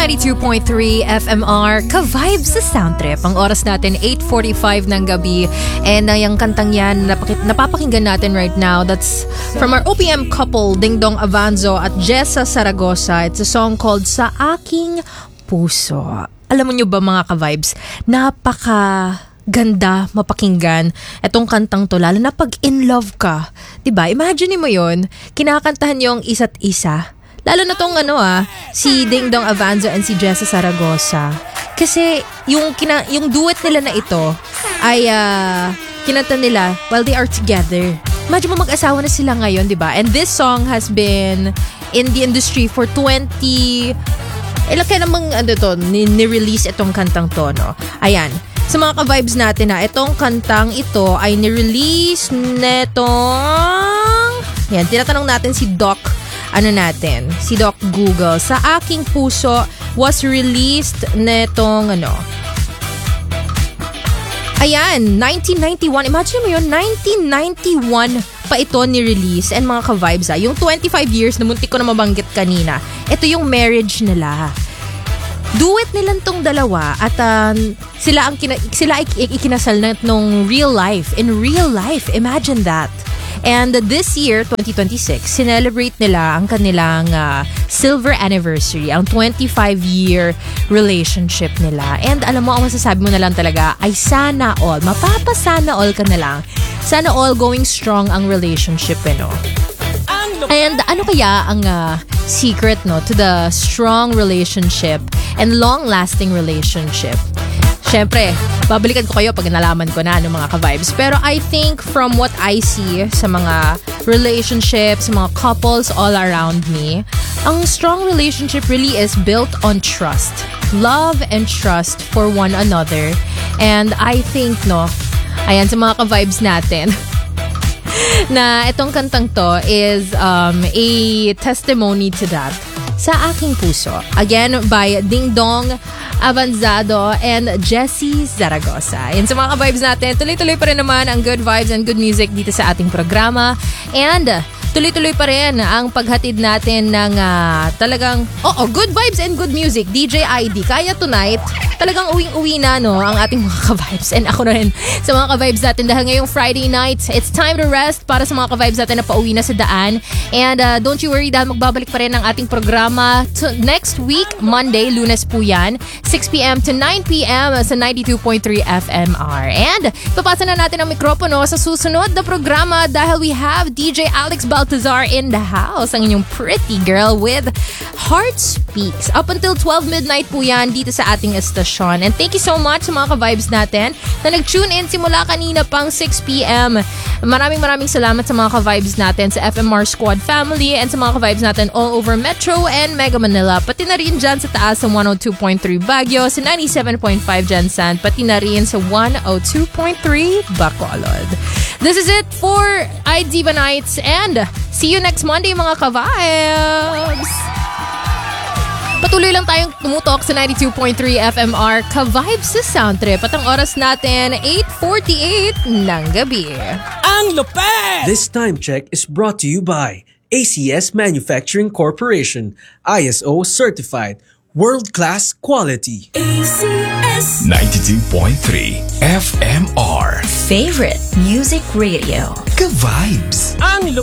92.3 FMR, ka-vibes sa Soundtrip. Ang oras natin, 8:45 ng gabi. And yung kantang yan, napapakinggan natin right now. That's from our OPM couple, Ding Dong Avanzo at Jessa Saragosa. It's a song called Sa Aking Puso. Alam mo nyo ba mga ka-vibes, napaka-ganda mapakinggan etong kantang to, lalo na pag in love ka. Diba? Imagine mo yon, kinakantahan nyo ang isa't isa. Lalo na tong si Ding Dong Avanzo and si Jessa Saragosa. Kasi yung duet nila na ito ay kinanta nila while they are together. Imagine mo mag-asawa na sila ngayon, di ba? And this song has been in the industry for 20... Ilan kaya namang ni-release itong kantang to, no? Ayan. Sa mga ka-vibes natin itong kantang ito ay ni-release netong... Yan, tinatanong natin si Doc si Doc Google. Sa Aking Puso was released netong ayan, 1991. Imagine mo yun, 1991 pa ito ni-release. And mga ka-vibes yung 25 years na muntik ko na mabanggit kanina, ito yung marriage nila. Duet nilang tong dalawa at sila ikinasal na nung real life. In real life, imagine that. And this year, 2026, sinelebrate nila ang kanilang silver anniversary, ang 25-year relationship nila. And alam mo, ang masasabi mo na lang talaga ay sana all, mapapasana all ka na lang. Sana all going strong ang relationship, no? And ano kaya ang secret, no, to the strong relationship and long-lasting relationship? Siyempre, babalikan ko kayo pag nalaman ko na mga ka-vibes. Pero I think from what I see sa mga relationships, sa mga couples all around me, ang strong relationship really is built on trust. Love and trust for one another. And I think, ayan sa mga ka-vibes natin, na itong kantang to is a testimony to that. Sa Aking Puso. Again, by Ding Dong Avanzado and Jessie Zaragoza. Yan sa mga ka-vibes natin. Tuloy-tuloy pa rin naman ang good vibes and good music dito sa ating programa. And tuloy-tuloy pa rin ang paghatid natin ng talagang, good vibes and good music. DJ ID. Kaya tonight, talagang uwing-uwi na ang ating mga ka-vibes. And ako na rin sa mga ka-vibes natin dahil ngayong Friday night, it's time to rest para sa mga ka-vibes natin na pauwi na sa daan. And don't you worry dahil magbabalik pa rin ang ating programa next week, Monday, Lunes po yan, 6 p.m. to 9 p.m. sa 92.3 FMR. And papasa na natin ang mikropono sa susunod na programa dahil we have DJ Alex Baltazar in the house, ang inyong pretty girl with Heart Speaks. Up until 12 midnight po yan dito sa ating estasyon. And thank you so much sa mga ka-vibes natin na nag-tune in simula kanina pang 6 p.m. Maraming salamat sa mga ka-vibes natin sa FMR Squad family and sa mga ka-vibes natin all over Metro and Mega Manila. Pati na rin dyan sa taas sa 102.3 Baguio, sa 97.5 Jansan, pati na rin sa 102.3 Bacolod. This is it for iDiva Nights and see you next Monday mga ka-vibes! Patuloy lang tayong tumutok sa 92.3 FMR ka-vibes sa Soundtrip at ang oras natin 8:48 ng gabi. Ang lupet! This time check is brought to you by ACS Manufacturing Corporation, ISO certified, world-class quality. ACS 92.3 FMR Favorite Music Radio. Ka-vibes. Ang lupet!